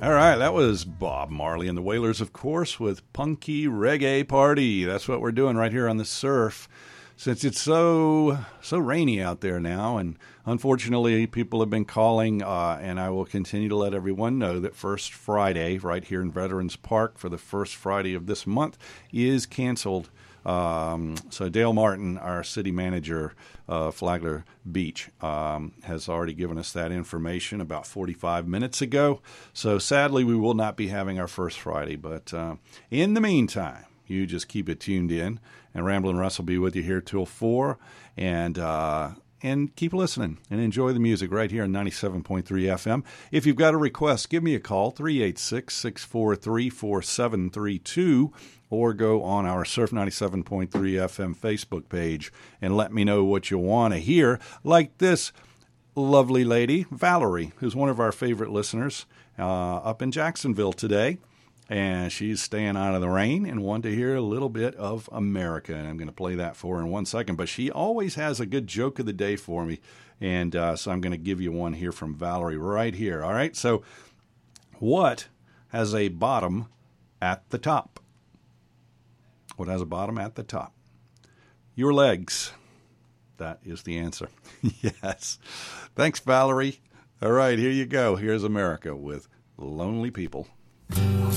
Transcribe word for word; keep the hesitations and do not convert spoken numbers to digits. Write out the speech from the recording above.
All right, that was Bob Marley and the Wailers, of course, with Punky Reggae Party. That's what we're doing right here on the Surf. Since it's so so rainy out there now, and unfortunately people have been calling, uh, and I will continue to let everyone know that First Friday right here in Veterans Park for the first Friday of this month is canceled. Um, so Dale Martin, our city manager of Flagler Beach, um, has already given us that information about forty-five minutes ago. So sadly, we will not be having our First Friday, but uh, in the meantime, you just keep it tuned in, and Ramblin' Russ will be with you here till four, and uh, and keep listening and enjoy the music right here on ninety-seven point three F M. If you've got a request, give me a call, three eight six, six four three, four seven three two, or go on our Surf ninety-seven point three F M Facebook page and let me know what you want to hear, like this lovely lady, Valerie, who's one of our favorite listeners uh, up in Jacksonville today. And she's staying out of the rain and wanted to hear a little bit of America. And I'm going to play that for her in one second. But she always has a good joke of the day for me. And uh, so I'm going to give you one here from Valerie right here. All right. So what has a bottom at the top? What has a bottom at the top? Your legs. That is the answer. Yes. Thanks, Valerie. All right. Here you go. Here's America with Lonely People.